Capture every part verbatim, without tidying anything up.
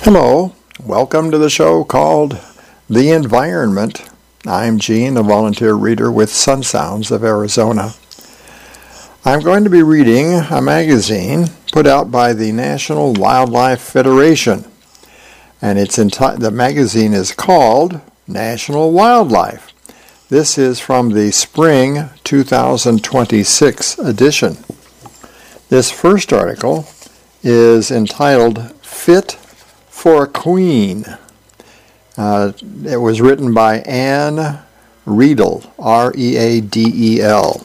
Hello, welcome to the show called The Environment. I'm Gene, a volunteer reader with Sun Sounds of Arizona. I'm going to be reading a magazine put out by the National Wildlife Federation, and it's enti- the magazine is called National Wildlife. This is from the spring two thousand twenty-six edition. This first article is entitled Fit for a Queen. Uh, it was written by Anne Readel, R E A D E L.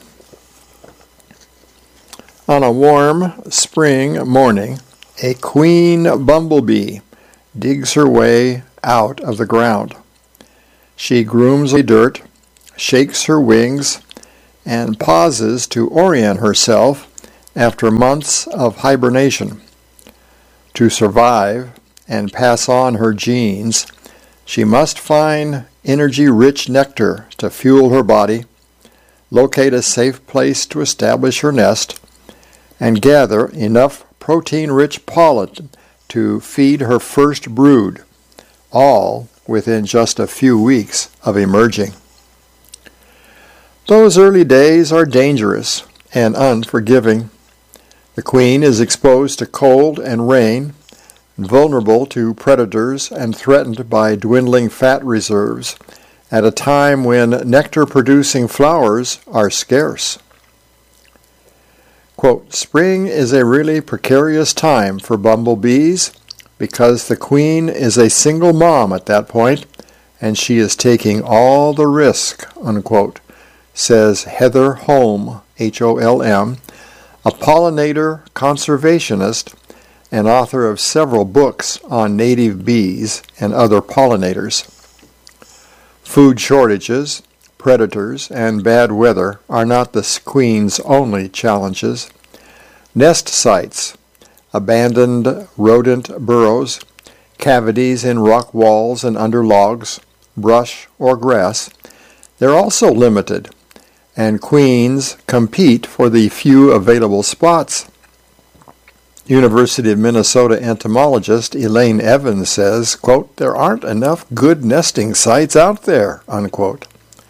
On a warm spring morning, a queen bumblebee digs her way out of the ground. She grooms the dirt, shakes her wings, and pauses to orient herself after months of hibernation. To survive and pass on her genes, she must find energy-rich nectar to fuel her body, locate a safe place to establish her nest, and gather enough protein-rich pollen to feed her first brood, all within just a few weeks of emerging. Those early days are dangerous and unforgiving. The queen is exposed to cold and rain, vulnerable to predators and threatened by dwindling fat reserves at a time when nectar-producing flowers are scarce. Quote, spring is a really precarious time for bumblebees because the queen is a single mom at that point and she is taking all the risk, unquote, says Heather Holm, H O L M, a pollinator conservationist and author of several books on native bees and other pollinators. Food shortages, predators, and bad weather are not the queen's only challenges. Nest sites, abandoned rodent burrows, cavities in rock walls and under logs, brush, or grass, they're also limited, and queens compete for the few available spots. University of Minnesota entomologist Elaine Evans says, quote, there aren't enough good nesting sites out there, unquote.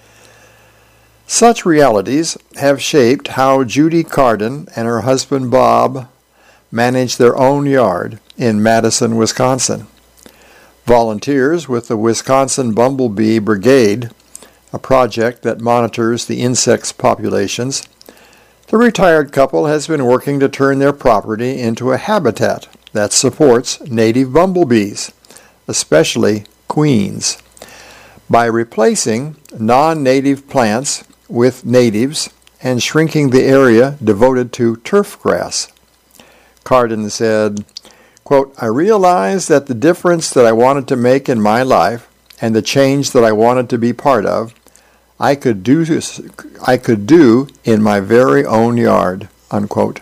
Such realities have shaped how Judy Carden and her husband Bob manage their own yard in Madison, Wisconsin. Volunteers with the Wisconsin Bumblebee Brigade, a project that monitors the insects' populations, the retired couple has been working to turn their property into a habitat that supports native bumblebees, especially queens, by replacing non-native plants with natives and shrinking the area devoted to turf grass. Carden said, quote, I realized that the difference that I wanted to make in my life and the change that I wanted to be part of I could do this, I could do in my very own yard, unquote.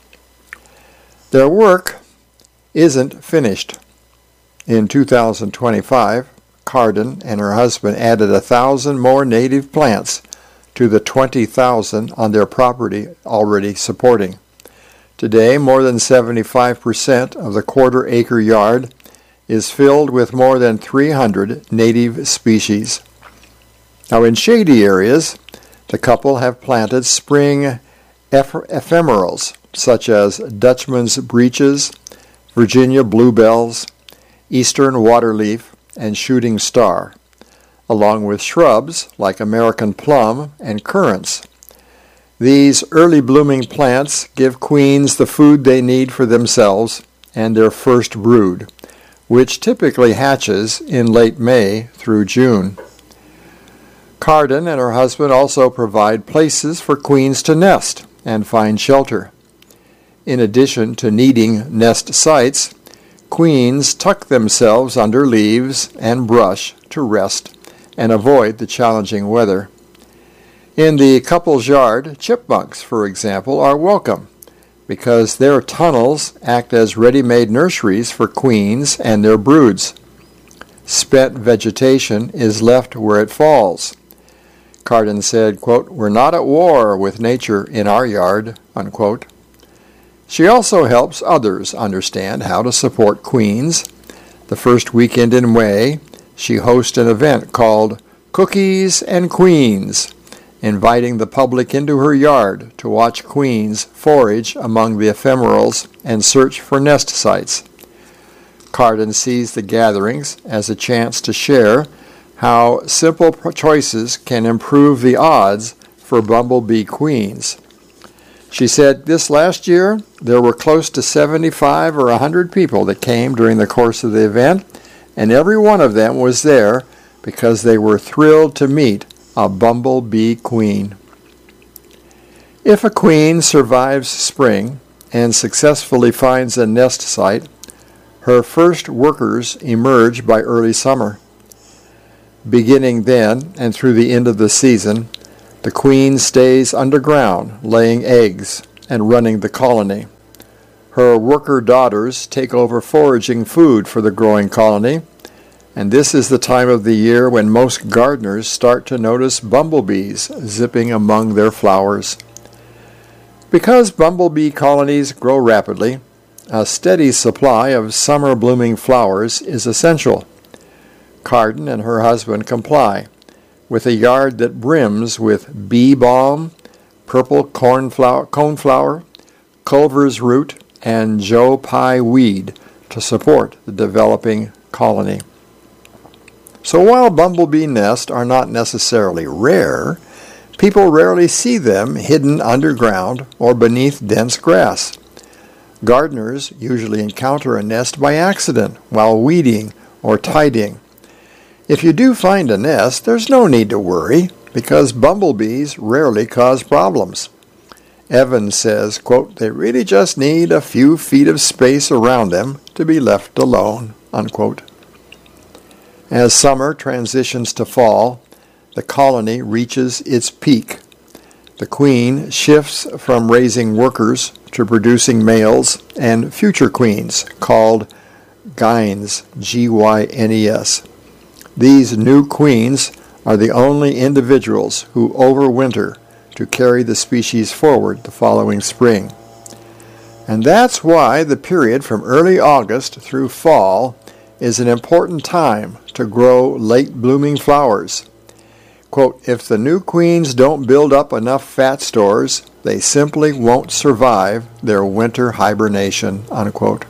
Their work isn't finished. In two thousand twenty-five, Carden and her husband added a thousand more native plants to the twenty thousand on their property already supporting. Today, more than seventy-five percent of the quarter-acre yard is filled with more than three hundred native species. Now, in shady areas, the couple have planted spring eph- ephemerals, such as Dutchman's breeches, Virginia bluebells, eastern waterleaf, and shooting star, along with shrubs like American plum and currants. These early blooming plants give queens the food they need for themselves and their first brood, which typically hatches in late May through June. Carden and her husband also provide places for queens to nest and find shelter. In addition to needing nest sites, queens tuck themselves under leaves and brush to rest and avoid the challenging weather. In the couple's yard, chipmunks, for example, are welcome because their tunnels act as ready-made nurseries for queens and their broods. Spent vegetation is left where it falls. Carden said, quote, we're not at war with nature in our yard, unquote. She also helps others understand how to support queens, The first weekend in May, she hosts an event called Cookies and Queens, inviting the public into her yard to watch queens forage among the ephemerals and search for nest sites. Carden sees the gatherings as a chance to share how simple choices can improve the odds for bumblebee queens. She said this last year there were close to seventy-five or one hundred people that came during the course of the event, and every one of them was there because they were thrilled to meet a bumblebee queen. If a queen survives spring and successfully finds a nest site, her first workers emerge by early summer. Beginning then and through the end of the season, the queen stays underground, laying eggs and running the colony. Her worker daughters take over foraging food for the growing colony, and this is the time of the year when most gardeners start to notice bumblebees zipping among their flowers. Because bumblebee colonies grow rapidly, a steady supply of summer-blooming flowers is essential. Carden and her husband comply, with a yard that brims with bee balm, purple cornflower, coneflower, Culver's root, and Joe Pye weed to support the developing colony. So while bumblebee nests are not necessarily rare, people rarely see them hidden underground or beneath dense grass. Gardeners usually encounter a nest by accident while weeding or tidying. If you do find a nest, there's no need to worry because bumblebees rarely cause problems. Evans says, quote, "They really just need a few feet of space around them to be left alone," unquote. As summer transitions to fall, the colony reaches its peak. The queen shifts from raising workers to producing males and future queens called gynes, G Y N E S. These new queens are the only individuals who overwinter to carry the species forward the following spring. And that's why the period from early August through fall is an important time to grow late-blooming flowers. Quote, "If the new queens don't build up enough fat stores, they simply won't survive their winter hibernation," unquote.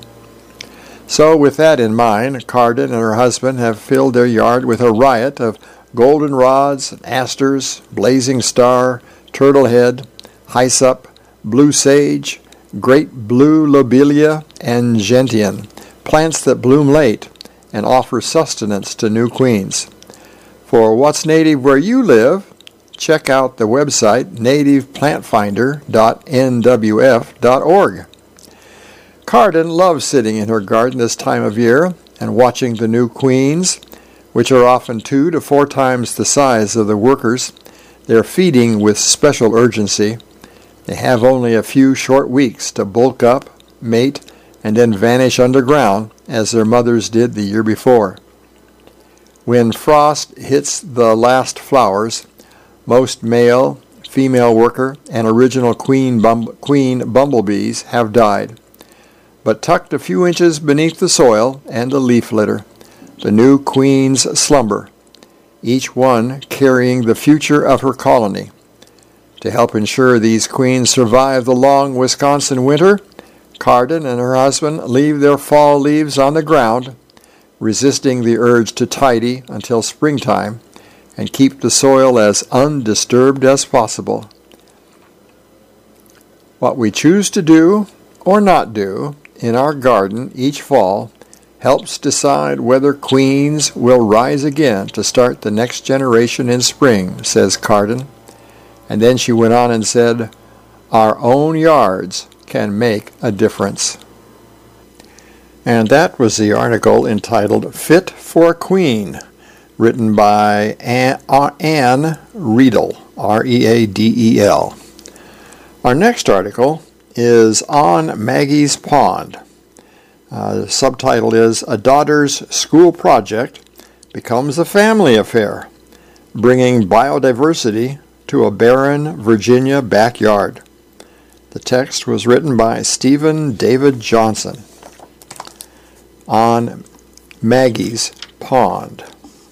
So with that in mind, Carden and her husband have filled their yard with a riot of goldenrods, asters, blazing star, turtlehead, hyssop, blue sage, great blue lobelia, and gentian, plants that bloom late and offer sustenance to new queens. For what's native where you live, check out the website native plant finder dot N W F dot org. Carden loves sitting in her garden this time of year and watching the new queens, which are often two to four times the size of the workers. They're feeding with special urgency. They have only a few short weeks to bulk up, mate, and then vanish underground as their mothers did the year before. When frost hits the last flowers, most male, female worker, and original queen, bum- queen bumblebees have died. But tucked a few inches beneath the soil and the leaf litter, the new queens slumber, each one carrying the future of her colony. To help ensure these queens survive the long Wisconsin winter, Carden and her husband leave their fall leaves on the ground, resisting the urge to tidy until springtime and keep the soil as undisturbed as possible. What we choose to do or not do in our garden each fall helps decide whether queens will rise again to start the next generation in spring, says Carden. And then she went on and said, "Our own yards can make a difference." And that was the article entitled Fit for a Queen, written by Anne, Anne Riedel, R E A D E L. Our next article is On Maggie's Pond. Uh, the subtitle is A Daughter's School Project Becomes a Family Affair, Bringing Biodiversity to a Barren Virginia Backyard. The text was written by Stephen David Johnson. On Maggie's Pond.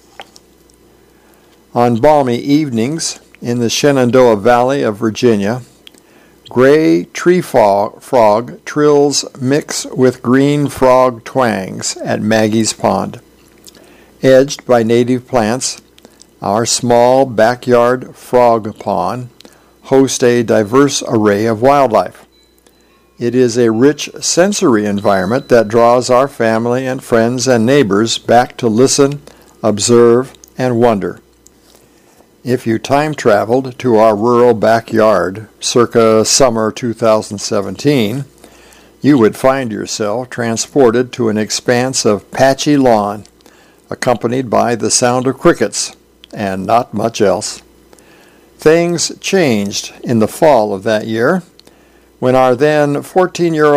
On balmy evenings in the Shenandoah Valley of Virginia, gray tree frog, frog trills mix with green frog twangs at Maggie's Pond. Edged by native plants, our small backyard frog pond hosts a diverse array of wildlife. It is a rich sensory environment that draws our family and friends and neighbors back to listen, observe, and wonder. If you time traveled to our rural backyard circa summer two thousand seventeen, you would find yourself transported to an expanse of patchy lawn, accompanied by the sound of crickets, and not much else. Things changed in the fall of that year when our then fourteen-year-old